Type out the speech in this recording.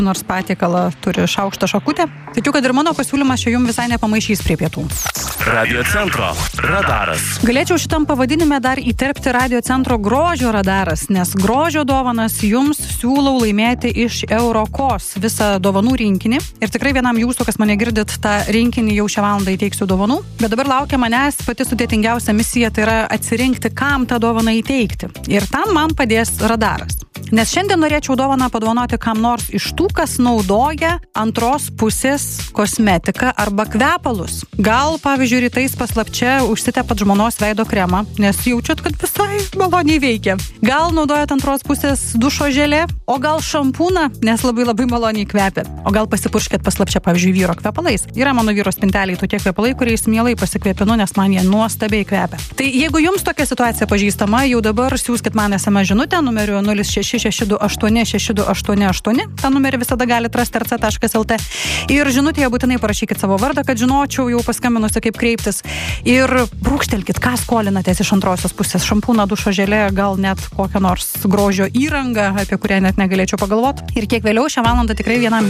nors patiekalą turi šaukštą šakutę. Tikiu, kad ir mano pasiūlymas čia jums visai nepamaišys prie pietų. Radio centro radaras. Galėčiau šitam pavadinime dar įterpti Radio centro grožio radaras, nes grožio dovanas jums siūlau laimėti iš Eurokos visą dovanų rinkinį. Ir tikrai vienam jūsų, kas mane girdit, tą rinkinį jau šią valandą įteiksiu dovanų. Bet dabar laukia manęs pati sudėtingiausia misija, tai yra atsirinkti, kam tą dovaną įteikti. Ir tam man padės radaras. Nes šiandien norėčiau dovaną padovanoti kam nors iš tų, kas naudoja antros pusės kosmetiką arba kvepalus. Gal, pavyzdžiui, rytais paslapčia užsitepat žmonos veido kremą, nes jaučiat, kad visai maloniai veikia. Gal naudojat antros pusės dušo želė, o gal šampūną, nes labai maloniai kvepia. O gal pasipurškit paslapčia, pavyzdžiui, vyro kvepalais. Yra mano vyro spinteliai tokie kvepalai, kuriais mielai pasikvėpinu, nes man jie nuostabiai kvepia. Tai jeigu jums tokia situacija pažįstama, jau dabar siųskit man SMS žinutę numeriu 0666286888. Ta numerį visada galite rasti rc.lt. Ir žinutėje būtinai parašykit savo vardą, kad žinočiau jau paskambinusi, kaip kreiptis. Ir brūkštelkit, ką skolinatės iš antrosios pusės. Šampūną, dušo želė, gal net kokią nors grožio įrangą, apie kurią net negalėčiau pagalvoti. Ir kiek vėliau šią valandą tikrai vienam